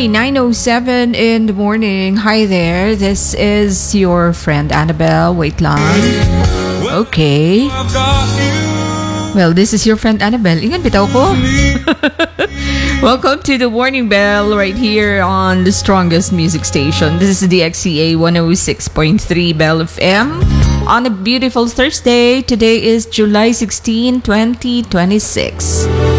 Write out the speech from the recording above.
Okay, 9:07 in the morning. Hi there. This is your friend Annabelle. Wait lang. Okay. Well, this is your friend Annabelle. Ingat bitaw ko. Welcome to the Morning Bell right here on the strongest music station. This is the XCA 106.3 Bell FM. On a beautiful Thursday. Today is July 16, 2026.